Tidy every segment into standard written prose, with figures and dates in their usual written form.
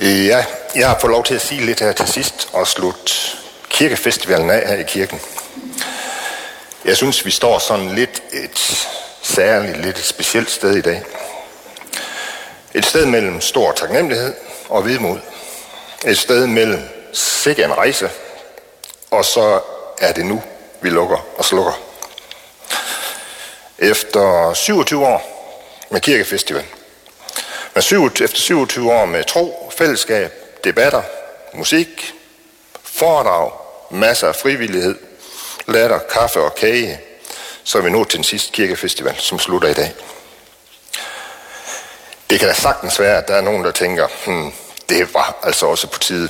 Ja, jeg har fået lov til at sige lidt her til sidst og slutte kirkefestivalen af her i kirken. Jeg synes, vi står sådan lidt et specielt sted i dag. Et sted mellem stor taknemmelighed og vedmod. Et sted mellem sikke en rejse, og så er det nu, vi lukker og slukker. Efter 27 år med kirkefestival, efter 27 år med tro, fællesskab, debatter, musik, foredrag, masser af frivillighed, latter, kaffe og kage, så er vi nået til den sidste kirkefestival, som slutter i dag. Det kan da sagtens være, at der er nogen, der tænker, det var altså også på tide.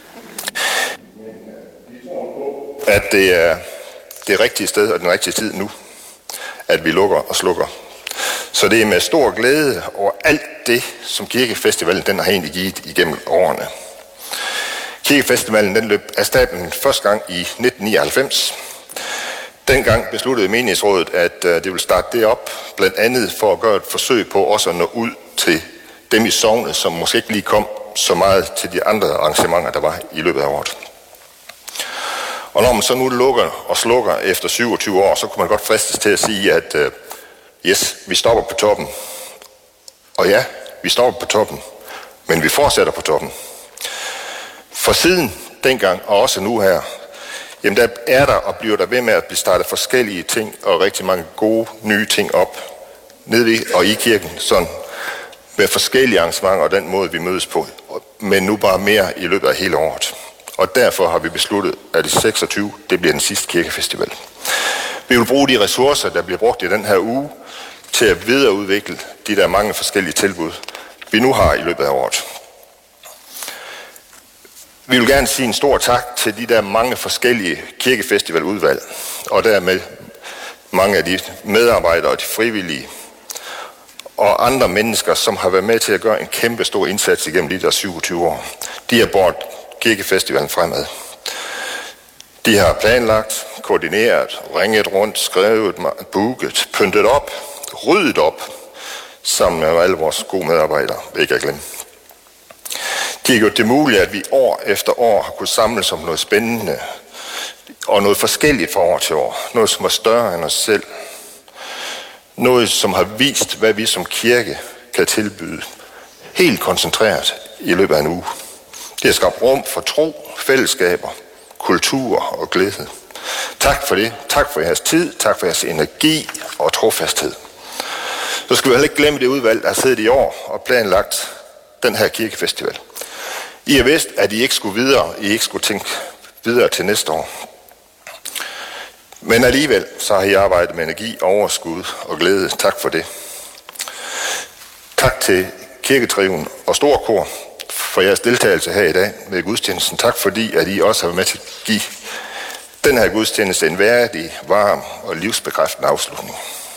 At det er det rigtige sted og den rigtige tid nu, at vi lukker og slukker. Så det er med stor glæde over alt det, som kirkefestivalen den har egentlig givet igennem årene. Kirkefestivalen den løb af stablen første gang i 1999. Dengang besluttede menighedsrådet, at det ville starte det op, blandt andet for at gøre et forsøg på også at nå ud til dem i sognet, som måske ikke lige kom så meget til de andre arrangementer, der var i løbet af året. Og når man så nu lukker og slukker efter 27 år, så kunne man godt fristes til at sige, at yes, vi stopper på toppen. Og ja, vi stopper på toppen, men vi fortsætter på toppen. For siden dengang og også nu her, jamen der er der og bliver der ved med at blive startet forskellige ting og rigtig mange gode nye ting op nede ved og i kirken, sådan med forskellige arrangementer og den måde vi mødes på, men nu bare mere i løbet af hele året. Og derfor har vi besluttet, at i 26, det bliver den sidste kirkefestival. Vi vil bruge de ressourcer, der bliver brugt i den her uge, til at videreudvikle de der mange forskellige tilbud, vi nu har i løbet af året. Vi vil gerne sige en stor tak til de der mange forskellige kirkefestivaludvalg, og dermed mange af de medarbejdere og de frivillige, og andre mennesker, som har været med til at gøre en kæmpe stor indsats igennem de der 27 år. De har båret kirkefestivalen fremad. De har planlagt, koordineret, ringet rundt, skrevet, booket, pyntet op, ryddet op, sammen med alle vores gode medarbejdere, ikke at glemme. De har gjort det muligt, at vi år efter år har kunnet samles om noget spændende og noget forskelligt fra år til år. Noget, som var større end os selv. Noget, som har vist, hvad vi som kirke kan tilbyde. Helt koncentreret i løbet af en uge. Det har skabt rum for tro, fællesskaber, kultur og glæde. Tak for det. Tak for jeres tid. Tak for jeres energi og trofasthed. Så skal vi heller ikke glemme det udvalg, der har siddet i år og planlagt den her kirkefestival. I har vidst, at I ikke skulle videre. I ikke skulle tænke videre til næste år. Men alligevel, så har I arbejdet med energi, overskud og glæde. Tak for det. Tak til kirketriven og Storkor for jeres deltagelse her i dag med gudstjenesten. Tak fordi, at I også har været med til at give den her gudstjeneste en værdig, varm og livsbekræftende afslutning.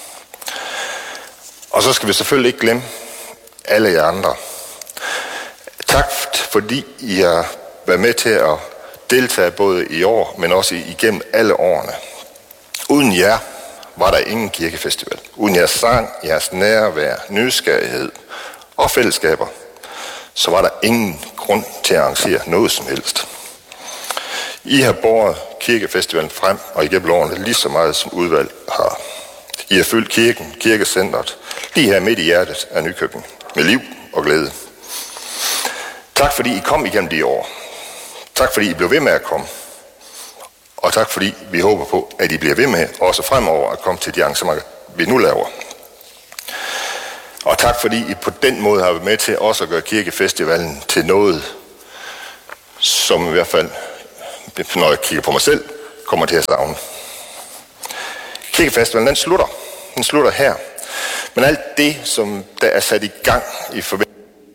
Og så skal vi selvfølgelig ikke glemme alle jer andre. Tak fordi I har været med til at deltage både i år, men også igennem alle årene. Uden jer var der ingen kirkefestival. Uden jeres sang, jeres nærvær, nysgerrighed og fællesskaber, så var der ingen grund til at arrangere noget som helst. I har båret kirkefestivalen frem og igennem årene lige så meget som udvalg har. I har fyldt kirken, kirkecentret, lige her midt i hjertet af Nykøbing, med liv og glæde. Tak fordi I kom igennem de år. Tak fordi I blev ved med at komme. Og tak fordi vi håber på, at I bliver ved med også fremover at komme til de arrangementer, vi nu laver. Og tak fordi I på den måde har været med til også at gøre kirkefestivalen til noget, som i hvert fald, når jeg kigger på mig selv, kommer til at savne. Kirkefestivalen, den slutter. Den slutter her. Men alt det, som der er sat i gang i forbindelse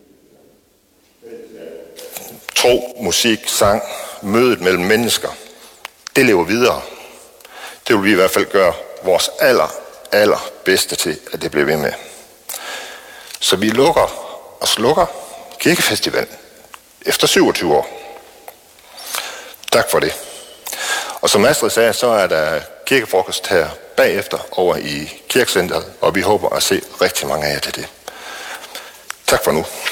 tro, musik, sang, mødet mellem mennesker, det lever videre. Det vil vi i hvert fald gøre vores aller bedste til, at det bliver ved med. Så vi lukker og slukker kirkefestivalen efter 27 år. Tak for det. Og som Astrid sagde, så er der kirkefrokost her bagefter over i kirkecentret, og vi håber at se rigtig mange af jer til det. Tak for nu.